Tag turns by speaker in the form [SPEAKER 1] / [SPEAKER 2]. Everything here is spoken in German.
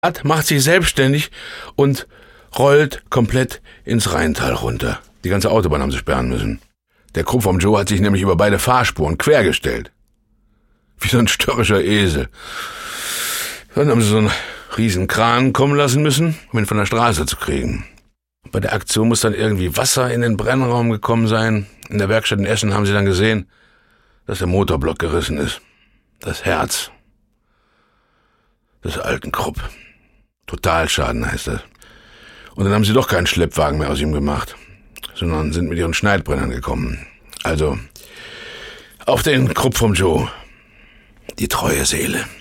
[SPEAKER 1] macht sich selbstständig und rollt komplett ins Rheintal runter. Die ganze Autobahn haben sie sperren müssen. Der Krupp vom Joe hat sich nämlich über beide Fahrspuren quergestellt. Wie so ein störrischer Esel. Dann haben sie so einen riesen Kran kommen lassen müssen, um ihn von der Straße zu kriegen. Bei der Aktion muss dann irgendwie Wasser in den Brennraum gekommen sein. In der Werkstatt in Essen haben sie dann gesehen, dass der Motorblock gerissen ist. Das Herz des alten Krupp. Totalschaden heißt das. Und dann haben sie doch keinen Schleppwagen mehr aus ihm gemacht, sondern sind mit ihren Schneidbrennern gekommen. Also, auf den Krupp vom Joe. Die treue Seele.